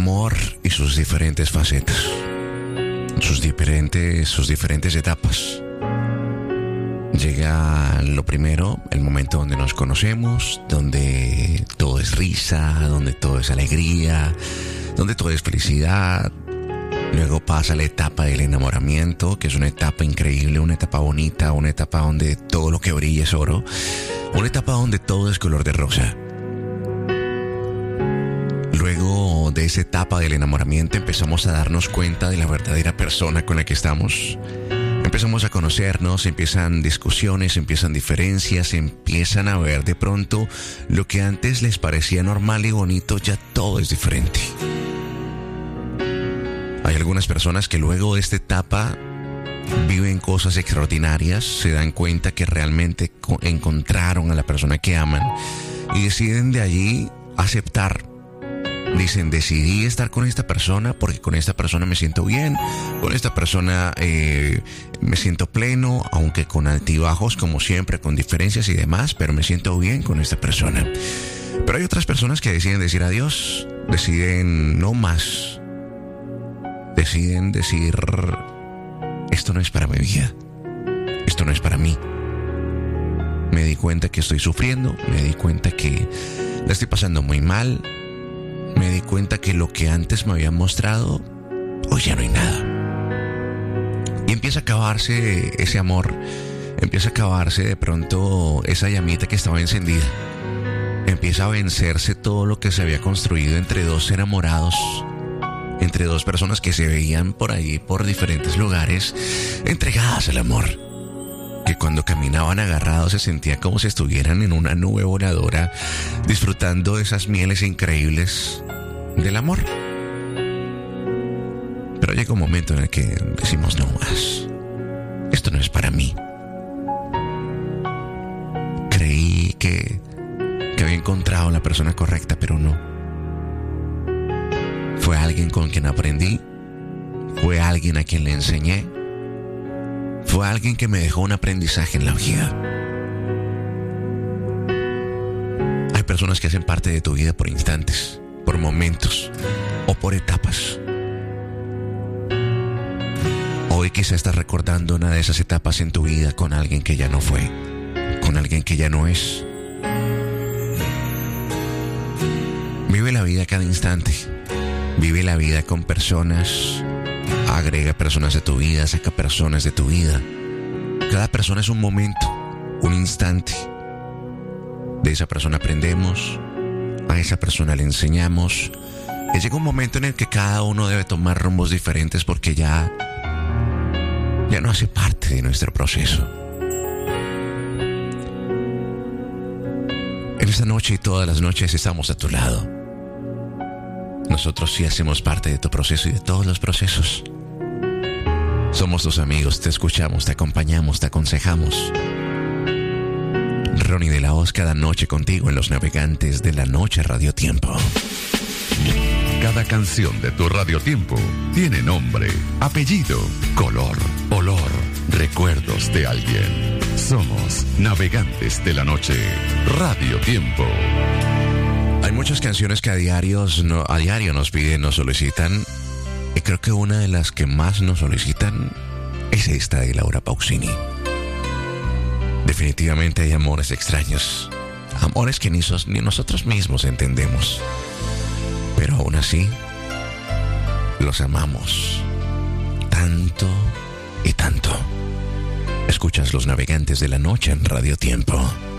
amor y sus diferentes facetas, sus diferentes etapas. Llega lo primero, el momento donde nos conocemos, donde todo es risa, donde todo es alegría, donde todo es felicidad. Luego pasa la etapa del enamoramiento, que es una etapa increíble, una etapa bonita, una etapa donde todo lo que brilla es oro, una etapa donde todo es color de rosa. Luego de esa etapa del enamoramiento empezamos a darnos cuenta de la verdadera persona con la que estamos. Empezamos a conocernos, empiezan discusiones, empiezan diferencias, empiezan a ver de pronto lo que antes les parecía normal y bonito, ya todo es diferente. Hay algunas personas que luego de esta etapa viven cosas extraordinarias, se dan cuenta que realmente encontraron a la persona que aman y deciden de allí aceptar. Dicen, decidí estar con esta persona porque con esta persona me siento bien, con esta persona me siento pleno, aunque con altibajos como siempre, con diferencias y demás, pero me siento bien con esta persona. Pero hay otras personas que deciden decir adiós, deciden no más, deciden decir, esto no es para mi vida, esto no es para mí. Me di cuenta que estoy sufriendo, me di cuenta que la estoy pasando muy mal. Me di cuenta que lo que antes me habían mostrado, hoy ya no hay nada. Y empieza a acabarse ese amor, empieza a acabarse de pronto esa llamita que estaba encendida. Empieza a vencerse todo lo que se había construido entre dos enamorados, entre dos personas que se veían por ahí, por diferentes lugares, entregadas al amor. Que cuando caminaban agarrados se sentía como si estuvieran en una nube voladora, disfrutando de esas mieles increíbles del amor. Pero llega un momento en el que decimos no más. Esto no es para mí. Creí que había encontrado la persona correcta, pero no. Fue alguien con quien aprendí. Fue alguien a quien le enseñé. Fue alguien que me dejó un aprendizaje en la vida. Hay personas que hacen parte de tu vida por instantes, por momentos o por etapas. Hoy quizá estás recordando una de esas etapas en tu vida con alguien que ya no fue, con alguien que ya no es. Vive la vida cada instante. Vive la vida con personas. Agrega personas a tu vida, saca personas de tu vida. Cada persona es un momento, un instante. De esa persona aprendemos, a esa persona le enseñamos. Y llega un momento en el que cada uno debe tomar rumbos diferentes porque ya no hace parte de nuestro proceso. En esta noche y todas las noches estamos a tu lado. Nosotros sí hacemos parte de tu proceso y de todos los procesos. Somos tus amigos, te escuchamos, te acompañamos, te aconsejamos. Ronnie de la Hoz, cada noche contigo en Los Navegantes de la Noche Radio Tiempo. Cada canción de tu Radio Tiempo tiene nombre, apellido, color, olor, recuerdos de alguien. Somos Navegantes de la Noche Radio Tiempo. Hay muchas canciones que a diario nos piden, nos solicitan. Y creo que una de las que más nos solicitan es esta de Laura Pausini. Definitivamente hay amores extraños. Amores que ni nosotros mismos entendemos. Pero aún así, los amamos. Tanto y tanto. Escuchas Los Navegantes de la Noche en Radio Tiempo.